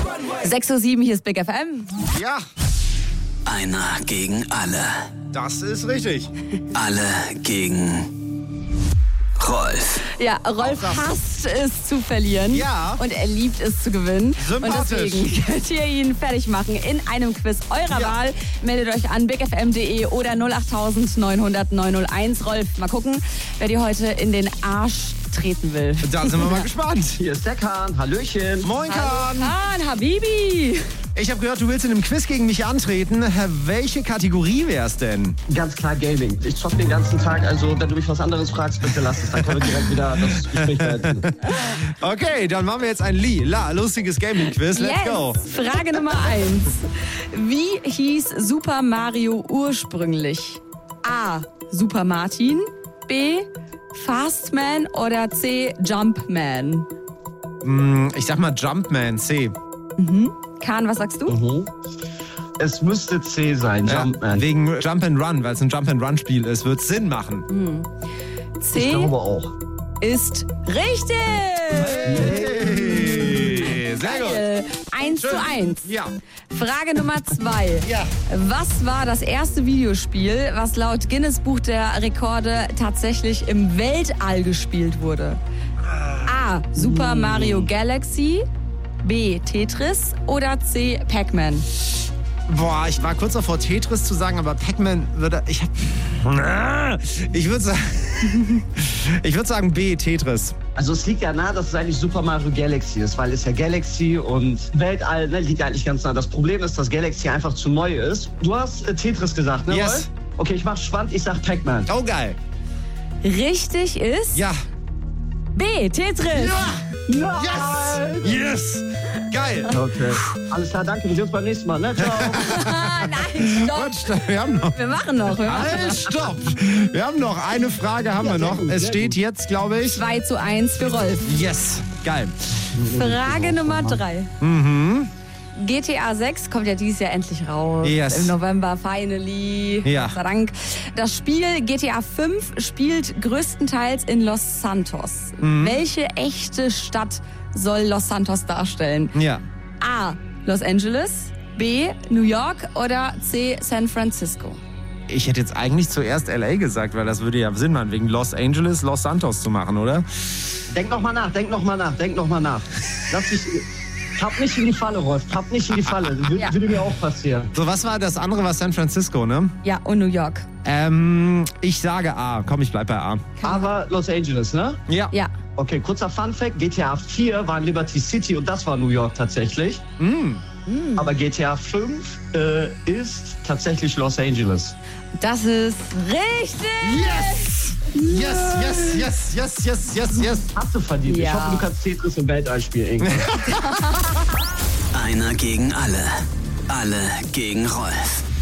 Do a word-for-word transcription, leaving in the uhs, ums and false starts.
sechs Uhr sieben, hier ist Big F M. Ja, Einer gegen alle. das ist richtig. Alle gegen Rolf. Ja, Rolf hasst es zu verlieren. Ja. Und er liebt es zu gewinnen. Sympathisch. Und deswegen könnt ihr ihn fertig machen in einem Quiz eurer Ja. Wahl. Meldet euch an big f m punkt d e oder null acht neun null null neun null eins. Rolf, mal gucken, wer dir heute in den Arsch treten will. Da sind wir mal gespannt. Hier ist der Kahn. Hallöchen. Moin, Kahn. Kahn, Habibi. Ich habe gehört, du willst in einem Quiz gegen mich antreten. Welche Kategorie wär's denn? Ganz klar Gaming. Ich zock den ganzen Tag, also wenn du mich was anderes fragst, bitte lass es. Dann können wir direkt wieder das Gespräch beenden. Okay, dann machen wir jetzt ein Lila, lustiges Gaming-Quiz. Let's yes. go. Frage Nummer eins. Wie hieß Super Mario ursprünglich? A. Super Martin. B. Fastman oder C. Jumpman? Ich sag mal Jumpman, C. Kahn, was sagst du? Mhm. Es müsste C sein, Ja, Jumpman. wegen Jump and Run, weil es ein Jump and Run Spiel ist, wird Sinn machen. Ich C glaube auch. ist richtig. Hey, sehr gut. Äh, eins zu eins. Ja. Frage Nummer zwei. Ja. Was war das erste Videospiel, was laut Guinness Buch der Rekorde tatsächlich im Weltall gespielt wurde? A. Super Mario Galaxy. B. Tetris. Oder C. Pac-Man. Boah, ich war kurz davor, Tetris zu sagen, aber Pac-Man würde. Ich hab. Ich würde sagen. Ich würde sagen B, Tetris. Also es liegt ja nahe, dass es eigentlich Super Mario Galaxy ist, weil es ja Galaxy und Weltall, ne, liegt eigentlich ganz nah. Das Problem ist, dass Galaxy einfach zu neu ist. Du hast äh, Tetris gesagt, ne? Yes. Rolf? Okay, ich mach spannend, ich sag Pac-Man. Oh, geil. Richtig ist Ja. B. Tetris. Ja. Yes. Yes. Geil. Okay. Alles klar, danke. Wir sehen uns beim nächsten Mal, ne? Ciao. Ah, nein, stopp. Gut, stopp, wir haben noch. Wir machen noch. Wir machen Halt, stopp. Wir haben noch eine Frage, haben wir noch. Es steht jetzt, glaube ich. zwei zu eins für Rolf. Yes. Geil. Frage Nummer drei. Mhm. G T A sechs kommt ja dieses Jahr endlich raus. Yes. Im November, finally. Ja. Gott sei Dank. Das Spiel G T A fünf spielt größtenteils in Los Santos. Mhm. Welche echte Stadt soll Los Santos darstellen? Ja. A. Los Angeles. B. New York. Oder C. San Francisco. Ich hätte jetzt eigentlich zuerst L A gesagt, weil das würde ja Sinn machen, wegen Los Angeles, Los Santos zu machen, oder? Denk noch mal nach, denk noch mal nach, denk noch mal nach. Lass dich... Tapp nicht in die Falle, Rolf. Tapp nicht in die Falle. Das würde, Ja. würde mir auch passieren. So, was war das andere, war San Francisco, ne? Ja, und New York. Ähm, ich sage A. Komm, ich bleib bei A. Aber Los Angeles, ne? Ja. Ja. Okay, kurzer Funfact. G T A vier war in Liberty City und das war New York tatsächlich. Mm. Aber G T A fünf äh, ist tatsächlich Los Angeles. Das ist richtig. Yes! Yes, yes, yes, yes, yes, yes, yes. Hast du verdient. Ja. Ich hoffe, du kannst Tetris im Weltall spielen irgendwann. Einer gegen alle. Alle gegen Rolf.